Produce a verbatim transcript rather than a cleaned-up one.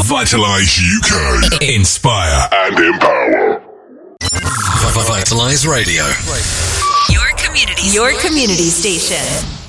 Vitalize U K. Inspire and empower. Vitalize Radio. Your community, your community station.